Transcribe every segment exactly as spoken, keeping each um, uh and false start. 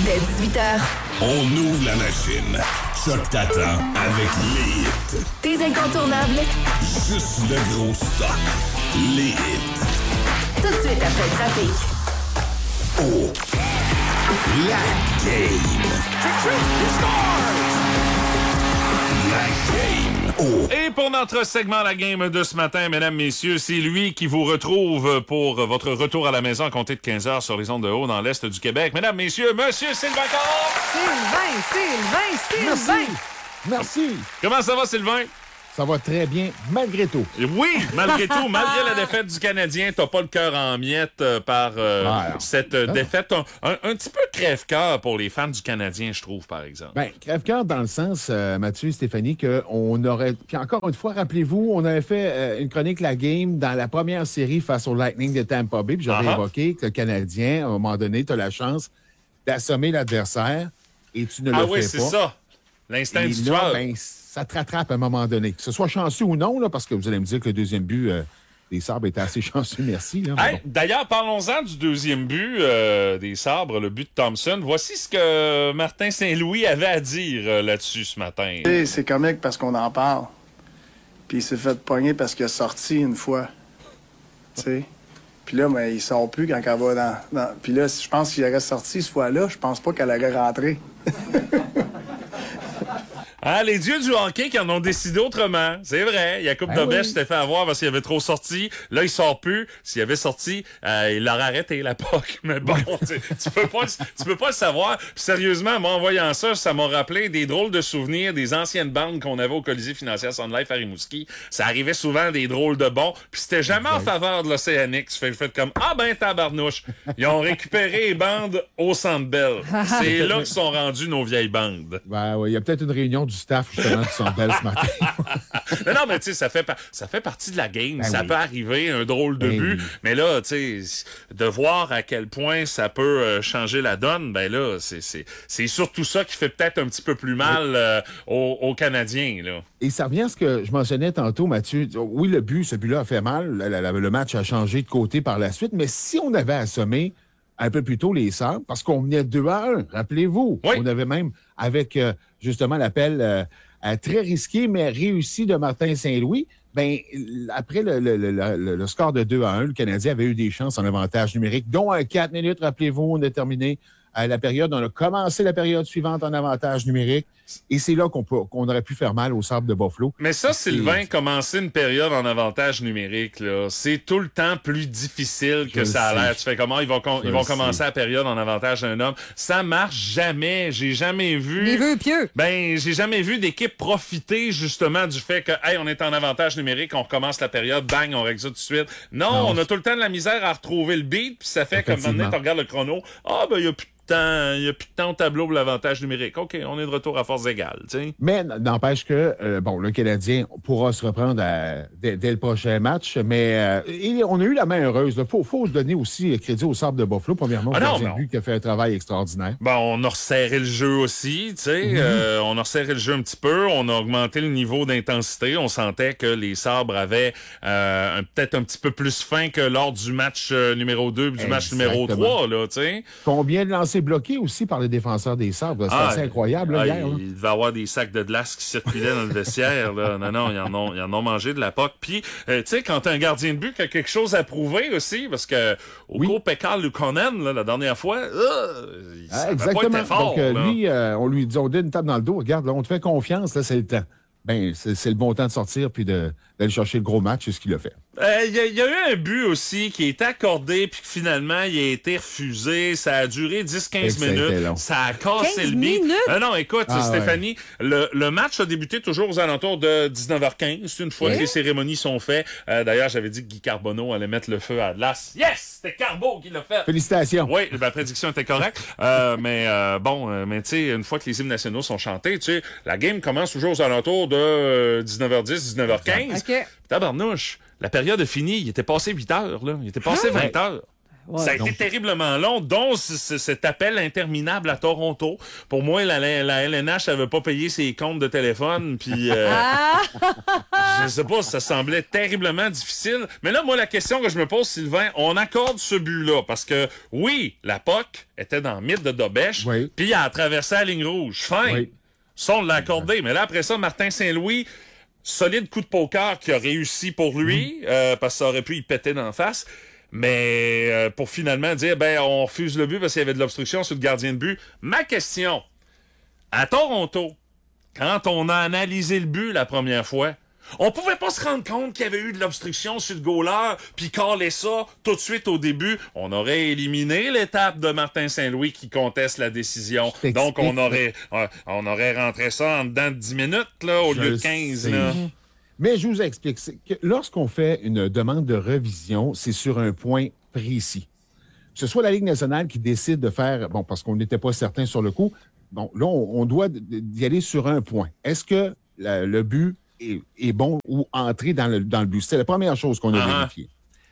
Dès dix-huit heures. On ouvre la machine. Choc t'attend avec les hits. Tes incontournables. Juste le gros stock. Les hits. Tout de suite après le trafic. Oh. La game. La game. Oh. Et pour notre segment La Game de ce matin, mesdames, messieurs, c'est lui qui vous retrouve pour votre retour à la maison à compter de quinze heures sur les ondes de haut dans l'Est du Québec. Mesdames, messieurs, Monsieur Sylvain Caron! Sylvain, Sylvain, Merci. Sylvain! Merci. Comment ça va, Sylvain? Ça va très bien, malgré tout. Oui, malgré tout, malgré la défaite du Canadien, t'as pas le cœur en miettes euh, par euh, Ah, alors. cette euh, défaite. Un, un, un petit peu crève-cœur pour les fans du Canadien, je trouve, par exemple. Ben, crève-cœur dans le sens, euh, Mathieu et Stéphanie, qu'on aurait... Puis encore une fois, rappelez-vous, on avait fait euh, une chronique La Game dans la première série face au Lightning de Tampa Bay, puis j'avais Uh-huh. évoqué que le Canadien, à un moment donné, tu as la chance d'assommer l'adversaire et tu ne Ah le oui, fais c'est pas. ça. L'instinct Et du là, tueur. ben, ça te rattrape à un moment donné. Que ce soit chanceux ou non, là, parce que vous allez me dire que le deuxième but euh, des Sabres était assez chanceux, merci. Là, mais Hey, bon. d'ailleurs, parlons-en du deuxième but euh, des Sabres, le but de Thompson. Voici ce que Martin Saint-Louis avait à dire euh, là-dessus ce matin. T'sais, c'est comique parce qu'on en parle. Puis il s'est fait pogner parce qu'il a sorti une fois. Tu sais. Puis là, mais il sort plus quand elle va dans. dans... Puis là, je pense qu'il aurait sorti cette fois-là, je pense pas qu'elle aurait rentré. Ah, les dieux du hockey qui en ont décidé autrement. C'est vrai. Il y a Coupe Ben de Bêche oui. s'était fait avoir parce qu'il avait trop sorti. Là, il sort plus. S'il avait sorti, euh, il l'aurait arrêté, la P O C. Mais bon, tu, tu peux pas, tu peux pas le savoir. Puis sérieusement, moi, en voyant ça, ça m'a rappelé des drôles de souvenirs des anciennes bandes qu'on avait au Colisée financière Sun Life à Rimouski. Ça arrivait souvent des drôles de bons. Puis c'était jamais en faveur de l'Océanique. Tu fais le fait comme, ah ben, tabarnouche. Ils ont récupéré les bandes au Centre Bell. C'est là que sont rendues nos vieilles bandes. Ben, ouais, il y a peut-être une réunion du staff, justement, qui sont belles ce matin. non, non, mais tu sais, ça fait, par- ça fait partie de la game. Ben ça oui. peut arriver, un drôle de Ben but. oui. Mais là, tu sais, de voir à quel point ça peut euh, changer la donne, ben là, c'est, c'est, c'est surtout ça qui fait peut-être un petit peu plus mal euh, aux, aux Canadiens, là. Et ça revient à ce que je mentionnais tantôt, Mathieu. Oui, le but, ce but-là a fait mal. Le, le- le match a changé de côté par la suite. Mais si on avait assommé un peu plus tôt les Sabres, parce qu'on venait deux à un, rappelez-vous. Oui. On avait même, avec euh, justement l'appel euh, euh, très risqué, mais réussi de Martin Saint-Louis, ben après le, le, le, le, le score de deux à un, le Canadien avait eu des chances en avantage numérique, dont à quatre minutes, rappelez-vous, on a terminé à la période, on a commencé la période suivante en avantage numérique. Et c'est là qu'on peut, qu'on aurait pu faire mal aux Sabres de Buffalo. Mais ça, C'est- Sylvain, commencer une période en avantage numérique, là, c'est tout le temps plus difficile que Je ça a le sais. l'air. Tu fais comment? Ils vont, com- Je ils vont le commencer sais. la période en avantage d'un homme. Ça marche jamais. J'ai jamais vu... Les vœux pieux. Ben, j'ai jamais vu d'équipe profiter justement du fait que, hey, on est en avantage numérique, on recommence la période, bang, on règle ça tout de suite. Non, Non, on a c'est- tout le temps de la misère à retrouver le beat, puis ça fait comme Effectivement. maintenant, tu regardes le chrono, ah, ben, il y a plus de temps, il y a plus de temps au tableau pour l'avantage numérique. OK, on est de retour à force égale, tu sais. Mais n- n'empêche que, euh, bon, le Canadien pourra se reprendre à- dès, dès le prochain match, mais euh, et on a eu la main heureuse. Il faut, faut donner aussi crédit au Sabres de Buffalo. Premièrement, Ah au non, gardien de non. but qui a fait un travail extraordinaire. Bon, on a resserré le jeu aussi, tu sais. euh, on a resserré le jeu un petit peu. On a augmenté le niveau d'intensité. On sentait que les Sabres avaient euh, un- peut-être un petit peu plus faim que lors du match euh, numéro deux puis du match numéro Exactement. trois, là, tu sais. Combien de lancers bloqués aussi par les défenseurs des Sabres? C'est Ah, assez incroyable, là, ah, hier. là. il, il devait y avoir des sacs de glace qui circulaient dans le vestiaire. Là. Non, non, ils en ont, ils en ont mangé de la poque. Puis, euh, tu sais, quand t'as un gardien de but qui a quelque chose à prouver aussi, parce que au Oui. cours Pekka Lukonen, là, la dernière fois, euh, il Ah, ça avait pas exactement. été fort. Donc, euh, là. lui, euh, on lui dit, on donne une tape dans le dos. Regarde, là, on te fait confiance, là, c'est le temps. Ben, c'est c'est le bon temps de sortir puis de- d'aller chercher le gros match, c'est ce qu'il a fait. Euh, Il y, a- il y a eu un but aussi qui est accordé puis que finalement il a été refusé. Ça a duré dix à quinze Et que ça a été minutes. long. Ça a cassé quinze le beat. minutes? Euh, non, écoute, Ah, Stéphanie, le, le match a débuté toujours aux alentours de dix-neuf heures quinze. Une fois Et? que les cérémonies sont faites. Euh, D'ailleurs, j'avais dit que Guy Carbonneau allait mettre le feu à Atlas. Yes! C'était Carbo qui l'a fait. Félicitations. Oui, la prédiction était correcte. Euh, mais euh, bon, euh, mais tu sais, une fois que les hymnes nationaux sont chantés, tu sais, la game commence toujours aux alentours de euh, dix-neuf heures dix, dix-neuf heures quinze. OK. Tabarnouche, la période est finie. Il était passé huit heures, là. Il était passé Ah, vingt heures. Ouais. Ça a été Donc- terriblement long, dont c- c- cet appel interminable à Toronto. Pour moi, la, la L N H n'avait pas payé ses comptes de téléphone, puis euh, Ah! je sais pas, ça semblait terriblement difficile. Mais là, moi, la question que je me pose, Sylvain, on accorde ce but-là, parce que, oui, la P O C était dans le mythe de Dobèche, Oui. puis elle a traversé la ligne rouge. Fin! Oui. Ça, on l'a accordé. Mais là, après ça, Martin Saint-Louis, solide coup de poker qui a réussi pour lui, euh, parce que ça aurait pu y péter d'en face. Mais euh, pour finalement dire, ben, on refuse le but parce qu'il y avait de l'obstruction sur le gardien de but. Ma question, à Toronto, quand on a analysé le but la première fois, on pouvait pas se rendre compte qu'il y avait eu de l'obstruction sur le goaler, puis caler ça tout de suite au début. On aurait éliminé l'étape de Martin Saint-Louis qui conteste la décision. Je Donc, on t'explique. aurait, euh, on aurait rentré ça en dedans de dix minutes, là, au Je lieu de le quinze, sais. là. Mais je vous explique. C'est que lorsqu'on fait une demande de revision, c'est sur un point précis. Que ce soit la Ligue nationale qui décide de faire, bon, parce qu'on n'était pas certain sur le coup, bon, là, on, on doit y aller sur un point. Est-ce que la- le but est, est bon ou entré dans le, dans le but? C'est la première chose qu'on a Ah. vérifiée.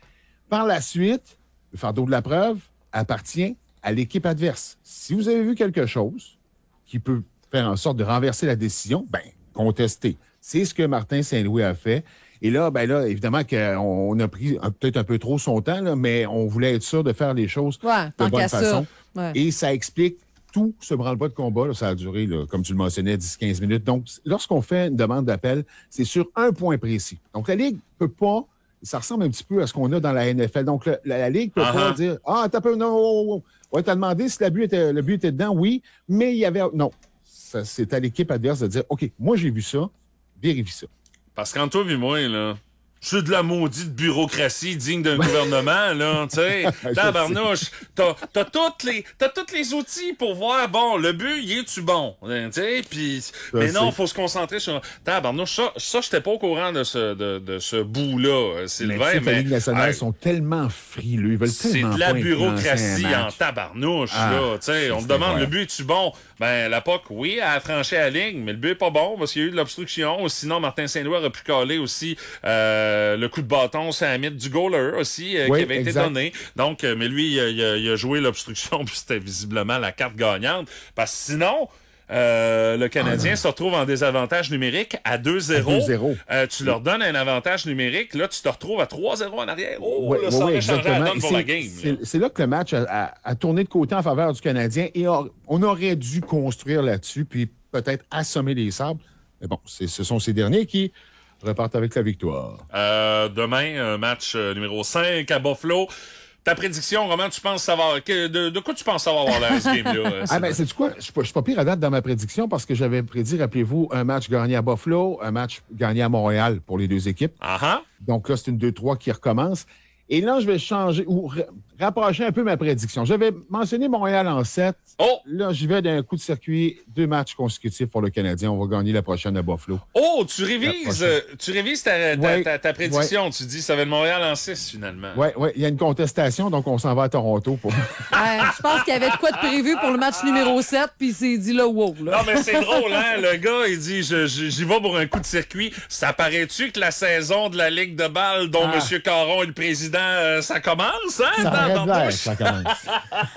Par la suite, le fardeau de la preuve appartient à l'équipe adverse. Si vous avez vu quelque chose qui peut faire en sorte de renverser la décision, ben, contestez. C'est ce que Martin Saint-Louis a fait. Et là, ben là, évidemment qu'on on a pris un- peut-être un peu trop son temps, là, mais on voulait être sûr de faire les choses Ouais, de tant bonne qu'à ça. façon. Ouais. Et ça explique tout ce branle-bas de combat. Là, ça a duré, là, comme tu le mentionnais, dix à quinze minutes. Donc, lorsqu'on fait une demande d'appel, c'est sur un point précis. Donc, la Ligue peut pas... Ça ressemble un petit peu à ce qu'on a dans la N F L. Donc, le- la, la Ligue peut Ah pas ah. dire « Ah, t'as peu, non, oh, oh, oh. Ouais, t'as demandé si la but était, le but était dedans, oui, mais il y avait... » Non, Ça, c'est à l'équipe adverse de dire « OK, moi, j'ai vu ça, vérifie ça. » Parce qu'entre toi et moi, là, c'est de la maudite bureaucratie digne d'un gouvernement, là, tu sais. Tabarnouche, t'as, t'as toutes les, t'as tous les outils pour voir, bon, le but, il est-tu bon? Tu sais, puis, mais non, c'est- faut se concentrer sur, tabarnouche, ça, ça, j'étais pas au courant de ce, de, de ce bout-là, euh, Mais Sylvain, tu sais, mais. la Ligue nationale hey, sont tellement frileux. Ils veulent c'est tellement de la pas influencer bureaucratie un en match. tabarnouche, Ah, là. Tu sais, on te c'est demande, vrai. le but est-tu bon? Ben, la P O C, oui, elle a franchi la ligne, mais le but est pas bon parce qu'il y a eu de l'obstruction. Sinon, Martin Saint-Louis aurait pu caler aussi euh, le coup de bâton sur la mythe du goaler aussi, euh, Oui, qui avait été exact. donné. Donc, euh, mais lui, il a, il a- il a joué l'obstruction, puis c'était visiblement la carte gagnante. Parce que sinon... Euh, le Canadien se retrouve en désavantage numérique à deux zéro. À deux zéro. Euh, tu leur donnes un avantage numérique, là, tu te retrouves à trois zéro en arrière. Oh, Oui, là, oui, ça oui, aurait changé la exactement. donne Et pour c'est- la game. là. C'est c'est là que le match a, a- a tourné de côté en faveur du Canadien et a- on aurait dû construire là-dessus puis peut-être assommer les Sabres. Mais bon, c'est- ce sont ces derniers qui repartent avec la victoire. Euh, demain, un match euh, numéro cinq à Buffalo. Ta prédiction, comment tu penses savoir que, de, de quoi tu penses savoir là, ce game-là? euh, Ah ben, c'est quoi? Je suis pas- je suis pas pire à date dans ma prédiction parce que j'avais prédit, rappelez-vous, un match gagné à Buffalo, un match gagné à Montréal pour les deux équipes. Ah ah. Donc là, c'est une deux trois qui recommence. Et là, je vais changer ou ra- rapprocher un peu ma prédiction. J'avais mentionné Montréal en sept. Oh! Là, j'y vais d'un coup de circuit, deux matchs consécutifs pour le Canadien. On va gagner la prochaine à Buffalo. Oh, tu La révises, prochaine. euh, tu révises ta, ta, Ouais. ta, ta prédiction. Tu dis ça va être Montréal en six, finalement. Oui, oui, il y a une contestation, donc on s'en va à Toronto pour. Ouais, je pense qu'il y avait de quoi de prévu pour le match numéro sept, puis il s'est dit là, wow. Là. Non, mais c'est drôle, hein? Le gars, il dit, je- je- j'y vais pour un coup de circuit. Ça paraît-tu que la saison de la Ligue de balle, dont Ah. M. Caron est le président, euh, ça commence, hein? Ça arrête Dans- dans- l'air, ça commence.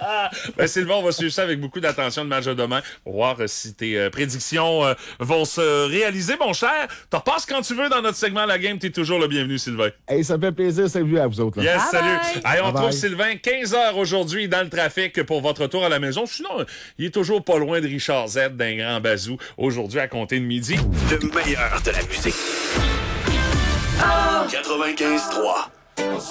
Ben, Sylvain, on va suivre ça avec beaucoup d'attention le match de demain pour voir euh, si tes euh, prédictions euh, vont se réaliser, mon cher. T'en passes quand tu veux dans notre segment La Game. T'es toujours le bienvenu, Sylvain. Hey, ça me fait plaisir. Salut à vous autres. là. Yes, Bye salut. bye. Allez, on Bye trouve bye. Sylvain quinze heures aujourd'hui dans le trafic pour votre retour à la maison. Sinon, il est toujours pas loin de Richard Z d'un grand bazou aujourd'hui à compter de midi. Le meilleur de la musique. quatre-vingt-quinze trois.